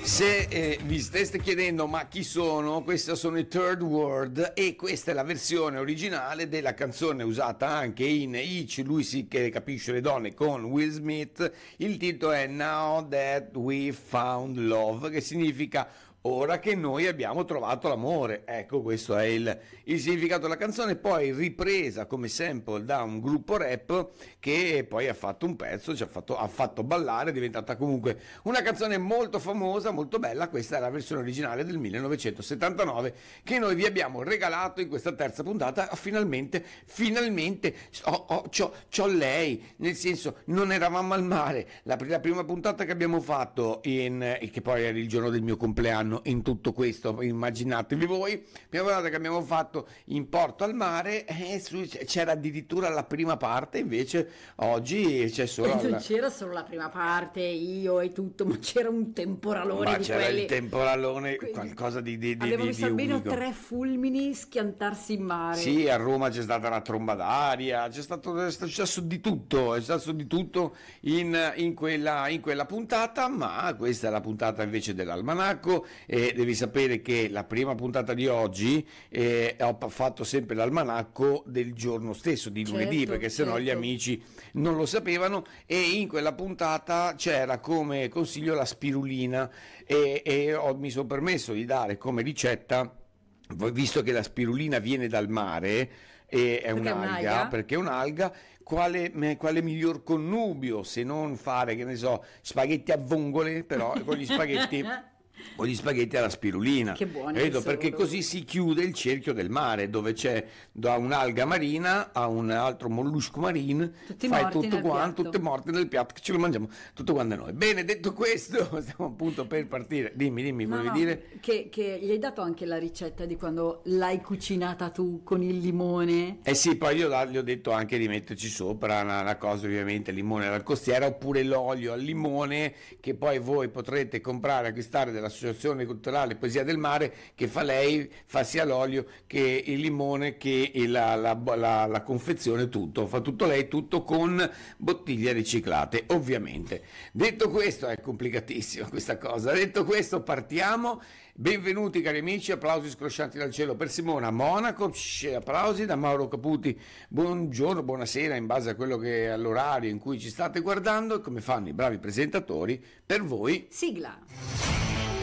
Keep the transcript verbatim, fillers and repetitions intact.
Se eh, vi steste chiedendo ma chi sono, questi sono i Third World e questa è la versione originale della canzone usata anche in Hitch, lui sì che capisce le donne, con Will Smith. Il titolo è Now That We Found Love, che significa ora che noi abbiamo trovato l'amore. Ecco, questo è il, il significato della canzone, poi ripresa come sample da un gruppo rap che poi ha fatto un pezzo, ci ha fatto, ha fatto ballare, è diventata comunque una canzone molto famosa, molto bella. Questa è la versione originale del millenovecentosettantanove che noi vi abbiamo regalato in questa terza puntata. Finalmente, finalmente ho, ho, c'ho, c'ho lei, nel senso non eravamo al mare, la, la prima puntata che abbiamo fatto in, e che poi era il giorno del mio compleanno. In tutto questo immaginatevi voi, prima volta che abbiamo fatto in Porto al Mare, eh, c'era addirittura la prima parte, invece oggi c'è solo non la... c'era solo la prima parte, io e tutto, ma c'era un temporalone ma di c'era quelli... il temporalone, quelli... qualcosa di, di, di, avevo di, visto di almeno unico. tre fulmini schiantarsi in mare. Sì, a Roma c'è stata una tromba d'aria, c'è stato, è successo di tutto, è successo di tutto in, in, quella, in quella puntata, ma questa è la puntata invece dell'almanacco. E devi sapere che la prima puntata di oggi eh, ho fatto sempre l'almanacco del giorno stesso, di lunedì, certo, perché sennò certo. gli amici non lo sapevano, e in quella puntata c'era come consiglio la spirulina e, e ho, mi sono permesso di dare come ricetta, visto che la spirulina viene dal mare e è Perché è un'alga, un'alga? perché è un'alga, quale, quale miglior connubio se non fare, che ne so, spaghetti a vongole, però con gli spaghetti con gli spaghetti alla spirulina, Che buoni credo, che perché sono. così si chiude il cerchio del mare, dove c'è da un'alga marina a un altro mollusco marino, Tutti fai morti tutto nel quanto, piatto. tutte morte nel piatto, che ce lo mangiamo tutto quanto noi. Bene, detto questo, stiamo appunto per partire. Dimmi, dimmi, No, volevi no, dire? che, che gli hai dato anche la ricetta di quando l'hai cucinata tu con il limone? Eh sì, poi io gli ho detto anche di metterci sopra una, una cosa, ovviamente, limone alla costiera, oppure l'olio al limone, che poi voi potrete comprare, acquistare dall'associazione culturale Poesia del Mare, che fa lei, fa sia l'olio che il limone che la, la, la, la confezione, tutto, fa tutto lei, tutto con bottiglie riciclate, ovviamente. Detto questo, è complicatissima questa cosa, detto questo partiamo. Benvenuti cari amici, applausi scroscianti dal cielo per Simona Monaco, applausi da Mauro Caputi, buongiorno, buonasera, in base a quello che è all'orario in cui ci state guardando, e come fanno i bravi presentatori, per voi Sigla.